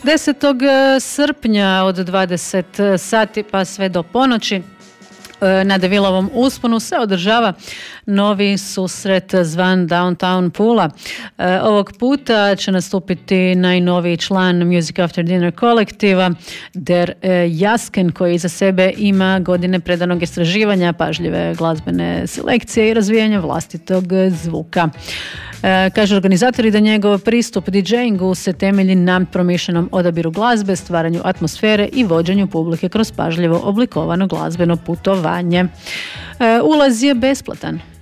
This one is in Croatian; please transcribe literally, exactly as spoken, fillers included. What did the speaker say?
desetog srpnja od dvadeset sati pa sve do ponoći na Devilovom usponu se održava novi susret zvan Downtown Pula. E, ovog puta će nastupiti najnoviji član Music After Dinner kolektiva Der e, Jasken, koji iza sebe ima godine predanog istraživanja, pažljive glazbene selekcije i razvijanja vlastitog zvuka. E, kaže organizatori da njegov pristup DJingu se temelji na promišljenom odabiru glazbe, stvaranju atmosfere i vođenju publike kroz pažljivo oblikovano glazbeno putovanje. E, ulaz je besplatan.